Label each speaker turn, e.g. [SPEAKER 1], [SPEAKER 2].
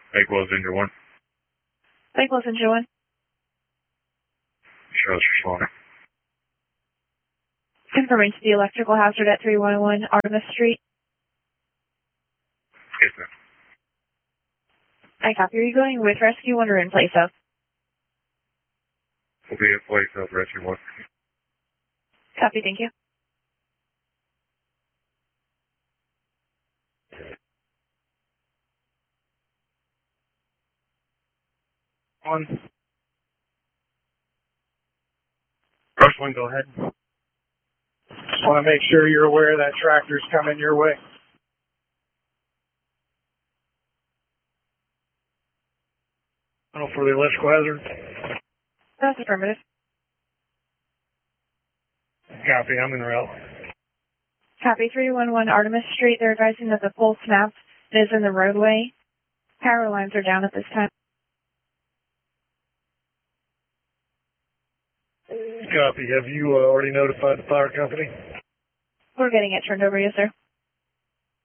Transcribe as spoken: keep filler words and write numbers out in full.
[SPEAKER 1] Bakewell's Engine one.
[SPEAKER 2] Bakewell's Engine one.
[SPEAKER 1] Charles responding.
[SPEAKER 2] Confirming to the electrical hazard at three one one Artemis Street.
[SPEAKER 1] Yes, ma'am.
[SPEAKER 2] I copy. Are you going with Rescue one or in place of?
[SPEAKER 1] We'll be in place of Rescue one.
[SPEAKER 2] Copy, thank you.
[SPEAKER 3] One. First one, go ahead. Just want to make sure you're aware that tractor's coming your way. Tunnel for the electrical hazard.
[SPEAKER 2] That's affirmative.
[SPEAKER 3] Copy, I'm in route.
[SPEAKER 2] Copy. three one one Artemis Street. They're advising that the pole snapped and is in the roadway. Power lines are down at this time.
[SPEAKER 3] Copy. Have you uh, already notified the fire company?
[SPEAKER 2] We're getting it turned over, yes, sir.